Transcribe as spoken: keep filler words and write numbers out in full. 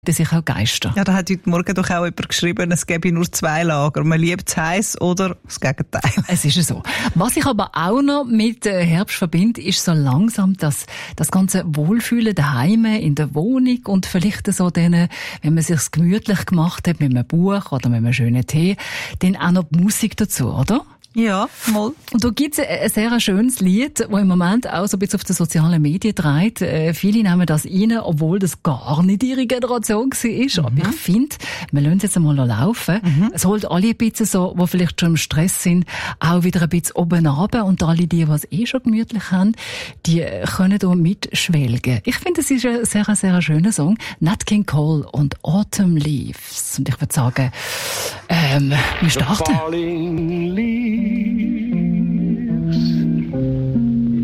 Das sich auch Geister. Ja, da hat heute Morgen doch auch jemand geschrieben, es gäbe nur zwei Lager. Man liebt es heiß oder das Gegenteil. Es ist so. Was ich aber auch noch mit Herbst verbinde, ist so langsam das, das ganze Wohlfühlen daheim, in der Wohnung und vielleicht so dann, wenn man sich's gemütlich gemacht hat mit einem Buch oder mit einem schönen Tee, dann auch noch die Musik dazu, oder? Ja, mal. Und da gibt's ein sehr schönes Lied, das im Moment auch so ein bisschen auf den sozialen Medien dreht. Äh, viele nehmen das rein, obwohl das gar nicht ihre Generation war. Mhm. Aber ich finde, wir lassen es jetzt einmal laufen. Mhm. Es holt alle ein bisschen so, die vielleicht schon im Stress sind, auch wieder ein bisschen oben runter. Und alle die, die es eh schon gemütlich haben, die können da mitschwelgen. Ich finde, es ist ein sehr, sehr schöner Song. Nat King Cole und Autumn Leaves. Und ich würde sagen, ähm, wir starten.